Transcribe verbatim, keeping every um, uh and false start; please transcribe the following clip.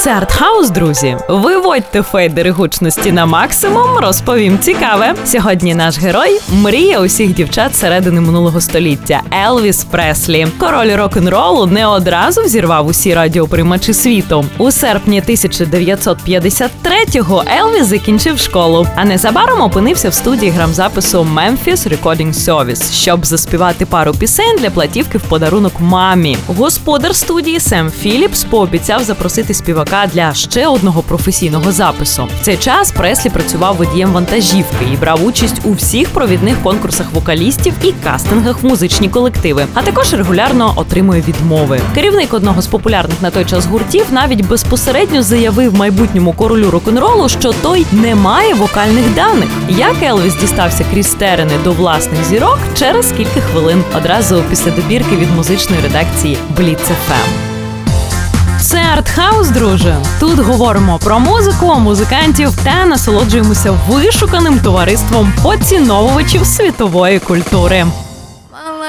Це артхаус, друзі. Виводьте фейдери гучності на максимум, розповім цікаве. Сьогодні наш герой – мрія усіх дівчат середини минулого століття – Елвіс Преслі. Король рок-н-ролу не одразу взірвав усі радіоприймачі світу. У серпні тисяча дев'ятсот п'ятдесят третього Елвіс закінчив школу, а незабаром опинився в студії грамзапису Memphis Recording Service, щоб заспівати пару пісень для платівки в подарунок мамі. Господар студії Сем Філіпс пообіцяв запросити співака для ще одного професійного запису. В цей час Преслі працював водієм вантажівки і брав участь у всіх провідних конкурсах вокалістів і кастингах в музичні колективи, а також регулярно отримує відмови. Керівник одного з популярних на той час гуртів навіть безпосередньо заявив майбутньому королю рок-н-ролу, що той не має вокальних даних. Як Елвіс дістався крізь терени до власних зірок – через кілька хвилин, одразу після добірки від музичної редакції Бліц еф ем. Це артхаус, друже. Тут говоримо про музику, музикантів та насолоджуємося вишуканим товариством поціновувачів світової культури.